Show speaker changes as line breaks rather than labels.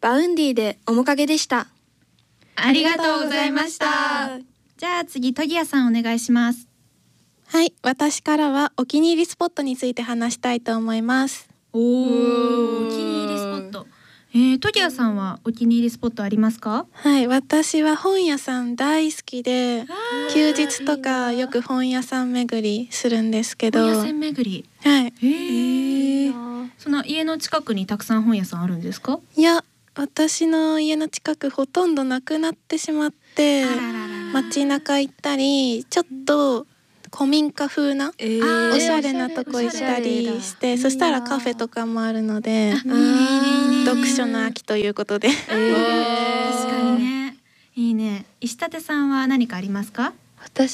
バウンディで面影でした。
ありがとうございました。
じゃあ次、トギヤさんお願いします。
はい、私からはお気に入りスポットについて話したいと思います。
お気に入りスポット。トギヤさんはお気に入りスポットありますか？
はい、私は本屋さん大好きで、休日とかよく本屋さん巡りするんですけど。
本屋さん巡り。
はい。
その家の近くにたくさん本屋さんあるんですか？
いや、私の家の近くほとんどなくなってしまって、街中行ったり、ちょっと古民家風な、おしゃれなとこ行ったりして、そしたらカフェとかもあるので、読書の秋ということで。
確かにね。いいね。石立さんは何かありますか？
私